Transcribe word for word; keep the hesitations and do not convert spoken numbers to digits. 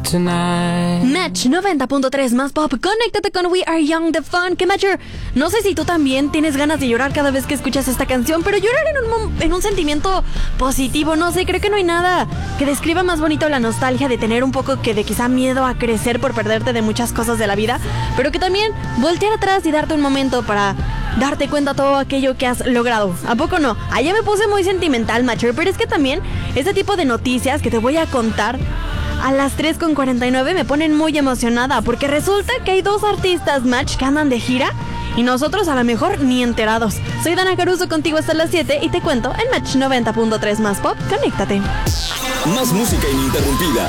tonight. Match noventa punto tres más pop. Conéctate con We Are Young The Fun. Que Matcher, no sé si tú también tienes ganas de llorar cada vez que escuchas esta canción, pero llorar en un, mom- en un sentimiento positivo, no sé, creo que no hay nada que describa más bonito la nostalgia de tener un poco que de quizá miedo a crecer por perderte de muchas cosas de la vida, pero que también voltear atrás y darte un momento para darte cuenta de todo aquello que has logrado. ¿A poco no? Allá me puse muy sentimental, Matcher, pero es que también este tipo de noticias que te voy a contar a las tres con cuarenta y nueve me ponen muy emocionada, porque resulta que hay dos artistas, Match, que andan de gira y nosotros a lo mejor ni enterados. Soy Dana Caruso contigo hasta las siete y te cuento en Match noventa punto tres más pop. Conéctate. Más música ininterrumpida.